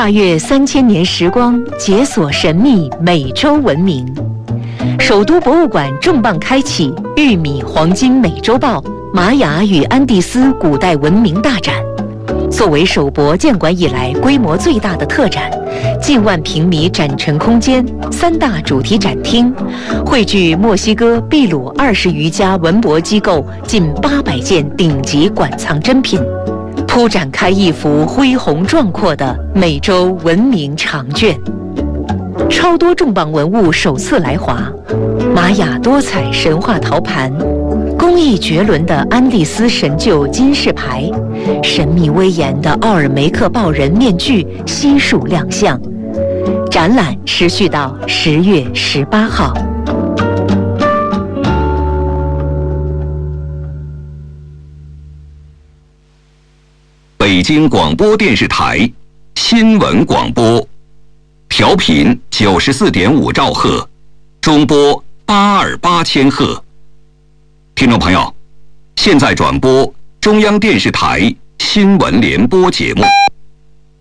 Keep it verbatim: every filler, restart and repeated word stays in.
跨越三千年时光，解锁神秘美洲文明。首都博物馆重磅开启“玉米黄金美洲豹：玛雅与安第斯古代文明大展”。作为首博建馆以来规模最大的特展，近万平米展陈空间，三大主题展厅，汇聚墨西哥、秘鲁二十余家文博机构近八百件顶级馆藏珍品，铺展开一幅恢宏壮阔的美洲文明长卷。超多重磅文物首次来华，玛雅多彩神话陶盘，工艺绝伦的安第斯神鹫金饰牌，神秘威严的奥尔梅克豹人面具悉数亮相。展览持续到十月十八号。 北京广播电视台新闻广播，调频九十四点五兆赫，中波八二八千赫。听众朋友，现在转播中央电视台新闻联播节目。